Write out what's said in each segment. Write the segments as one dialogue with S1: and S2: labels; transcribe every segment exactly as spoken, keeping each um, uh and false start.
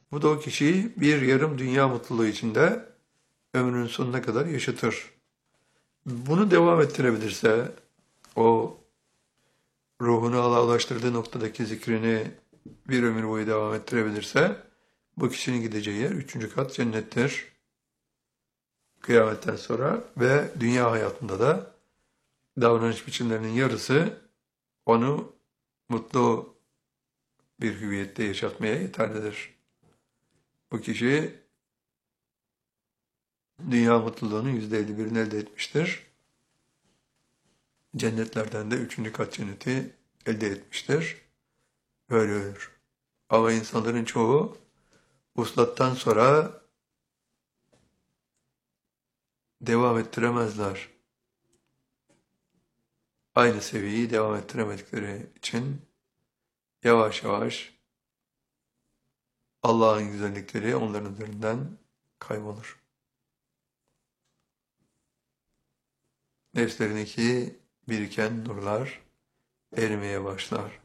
S1: Bu da o kişiyi bir yarım dünya mutluluğu içinde ömrünün sonuna kadar yaşatır. Bunu devam ettirebilirse, o ruhunu Allah'a ulaştırdığı noktadaki zikrini bir ömür boyu devam ettirebilirse, bu kişinin gideceği yer üçüncü kat cennettir. Kıyametten sonra ve dünya hayatında da davranış biçimlerinin yarısı onu mutlu bir hüviyette yaşatmaya yeterlidir. Bu kişi dünya mutluluğunun yüzde elli birini elde etmiştir. Cennetlerden de üçüncü kat cenneti elde etmiştir. Böyle ölür. Ama insanların çoğu vuslattan sonra devam ettiremezler. Aynı seviyeyi devam ettiremedikleri için yavaş yavaş Allah'ın güzellikleri onların üzerinden kaybolur. Nefslerindeki biriken nurlar erimeye başlar.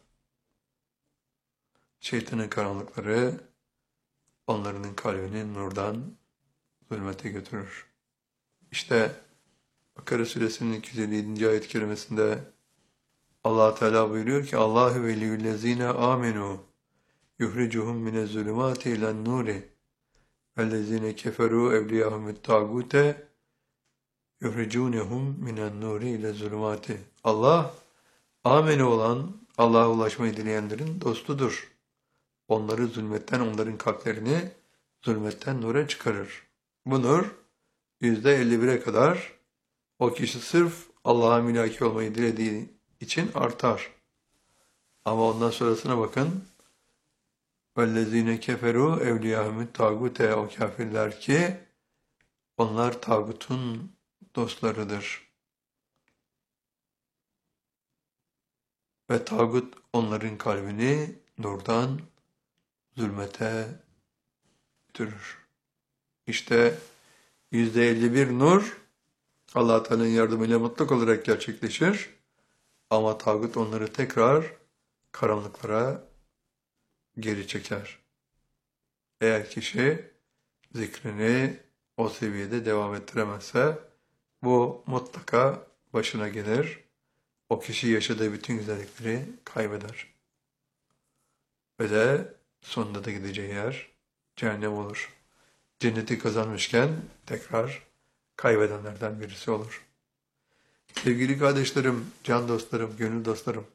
S1: Şeytanın karanlıkları onların kalbini nurdan zulmete götürür. İşte Bakara suresinin iki yüz elli yedinci ayet-i kerimesinde Allah Teala buyuruyor ki Allahu veliyyullezine amenu yuhricuhum minezzulumati ilen nuri vellezine keferu evliyahumut tagute yuhricunhum minen nuri ile zulumati. Allah amenu olan Allah'a ulaşmayı dileyenlerin dostudur. Onları zulmetten, onların kalplerini zulmetten nura çıkarır. Bu nur yüzde elli bire kadar o kişi sırf Allah'a mülaki olmayı dilediği için artar. Ama ondan sonrasına bakın. وَالَّذ۪ينَ كَفَرُوا اَوْلِيَاهُمُ tagute O kafirler ki onlar tağutun dostlarıdır. Ve tağut onların kalbini nurdan zulmete götürür. İşte yüzde elli bir nur Allah Teala'nın yardımıyla mutlak olarak gerçekleşir. Ama tağut onları tekrar karanlıklara geri çeker. Eğer kişi zikrini o seviyede devam ettiremezse bu mutlaka başına gelir. O kişi yaşadığı bütün güzellikleri kaybeder. Ve de sonunda da gideceği yer cehennem olur. Cenneti kazanmışken tekrar kaybedenlerden birisi olur. Sevgili kardeşlerim, can dostlarım, gönül dostlarım.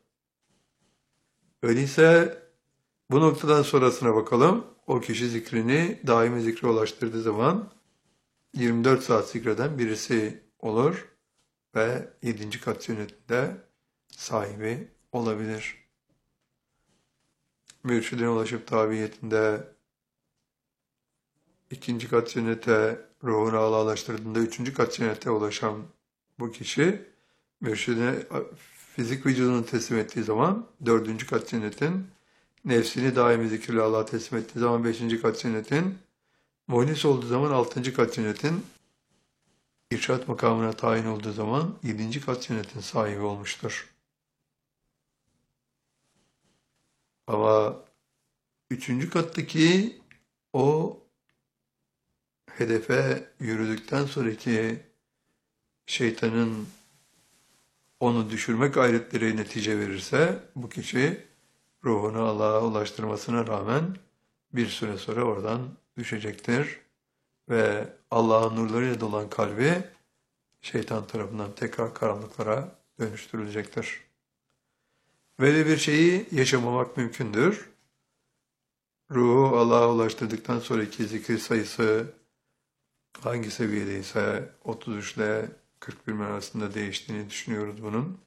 S1: Öyleyse bu noktadan sonrasına bakalım. O kişi zikrini daimi zikre ulaştırdığı zaman yirmi dört saat zikreden birisi olur ve yedinci kat cennetinde sahibi olabilir. Mürşidine ulaşıp tabiyetinde ikinci kat cennete ruhunu Allah'a ulaştırdığında üçüncü kat cennete ulaşan bu kişi mürşidine fizik vücudunu teslim ettiği zaman dördüncü kat cennetin, nefsini daimi zikirle Allah'a teslim ettiği zaman beşinci kat cennetin, muhlis olduğu zaman altıncı kat cennetin, irşat makamına tayin olduğu zaman yedinci kat cennetin sahibi olmuştur. Ama üçüncü kattaki o hedefe yürüdükten sonraki şeytanın onu düşürme gayretleri netice verirse bu kişi ruhunu Allah'a ulaştırmasına rağmen bir süre sonra oradan düşecektir. Ve Allah'ın nurlarıyla dolan kalbi şeytan tarafından tekrar karanlıklara dönüştürülecektir. Böyle bir şeyi yaşamamak mümkündür. Ruhu Allah'a ulaştırdıktan sonraki zikir sayısı hangi seviyedeyse otuz üç ile kırk bir arasında değiştiğini düşünüyoruz bunun.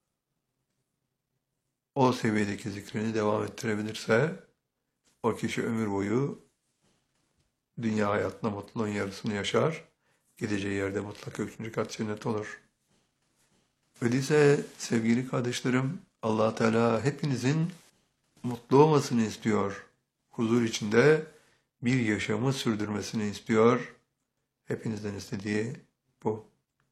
S1: O seviyedeki zikrini devam ettirebilirse o kişi ömür boyu dünya hayatında mutluluğun yarısını yaşar. Gideceği yerde mutlaka üçüncü kat cennet olur. Öyleyse sevgili kardeşlerim, Allah Teala hepinizin mutlu olmasını istiyor. Huzur içinde bir yaşamı sürdürmesini istiyor. Hepinizden istediği bu.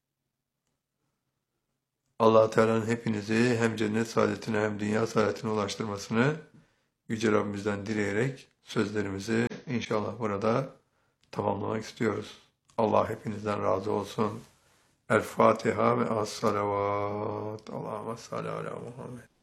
S1: Allah Teala'nın hepinizi hem cennet saadetine hem dünya saadetine ulaştırmasını Yüce Rabbimizden dileyerek sözlerimizi inşallah burada tamamlamak istiyoruz. Allah hepinizden razı olsun. El Fatiha ve as salavat. Allahümme salli ala Muhammed.